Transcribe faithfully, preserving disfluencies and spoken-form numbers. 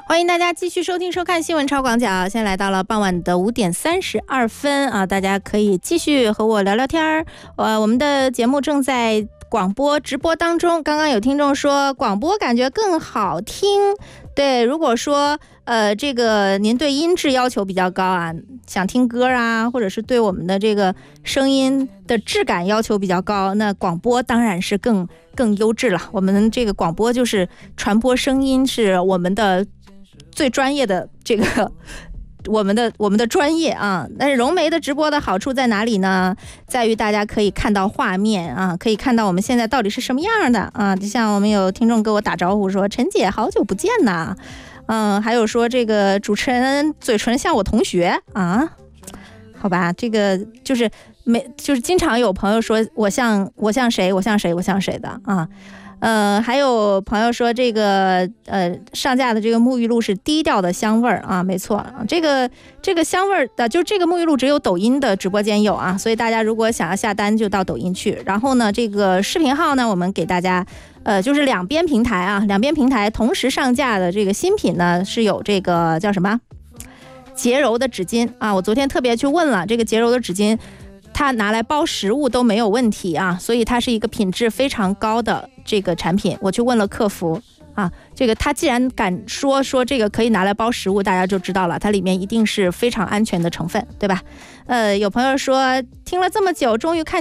欢迎大家继续收听收看新闻超广角，现在来到了傍晚的五点三十二分啊，大家可以继续和我聊聊天儿。呃，我们的节目正在广播直播当中，刚刚有听众说广播感觉更好听。对，如果说呃这个您对音质要求比较高啊，想听歌啊，或者是对我们的这个声音的质感要求比较高，那广播当然是更更优质了。我们这个广播就是传播声音，是我们的最专业的这个我们的我们的专业啊。但是融媒的直播的好处在哪里呢？在于大家可以看到画面啊，可以看到我们现在到底是什么样的啊。就像我们有听众给我打招呼说：“陈姐，好久不见呐。”嗯，还有说这个主持人嘴唇像我同学啊。好吧，这个就是没就是经常有朋友说我像我像谁我像谁我像谁的啊。呃，还有朋友说这个呃上架的这个沐浴露是低调的香味儿啊，没错啊，这个这个香味儿的，就这个沐浴露只有抖音的直播间有啊，所以大家如果想要下单就到抖音去。然后呢，这个视频号呢，我们给大家呃就是两边平台啊，两边平台同时上架的这个新品呢是有这个叫什么洁柔的纸巾啊，我昨天特别去问了，这个洁柔的纸巾它拿来包食物都没有问题啊，所以它是一个品质非常高的这个产品。我去问了客服啊，这个他既然敢说说这个可以拿来包食物，大家就知道了，它里面一定是非常安全的成分，对吧？呃，有朋友说听了这么久，终于看